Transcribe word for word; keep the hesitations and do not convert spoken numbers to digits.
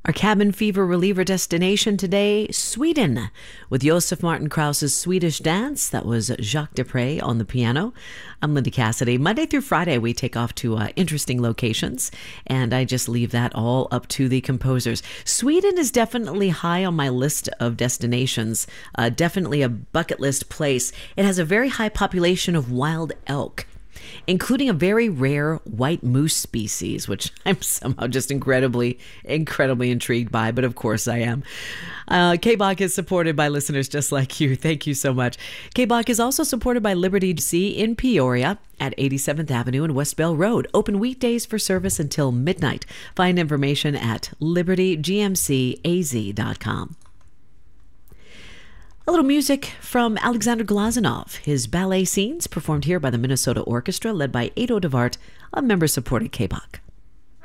Our cabin fever reliever destination today, Sweden, with Josef Martin Krause's Swedish Dance. That was Jacques Dupre on the piano. I'm Linda Cassidy. Monday through Friday, we take off to uh, interesting locations, and I just leave that all up to the composers. Sweden is definitely high on my list of destinations, uh, definitely a bucket list place. It has a very high population of wild elk, including a very rare white moose species, which I'm somehow just incredibly, incredibly intrigued by. But of course I am. Uh, K B O C is supported by listeners just like you. Thank you so much. K B O C is also supported by Liberty G M C in Peoria at eighty-seventh Avenue and West Bell Road. Open weekdays for service until midnight. Find information at liberty g m c a z dot com. A little music from Alexander Glazunov. His ballet scenes performed here by the Minnesota Orchestra, led by Ado DeVart, a member-supported K B O C.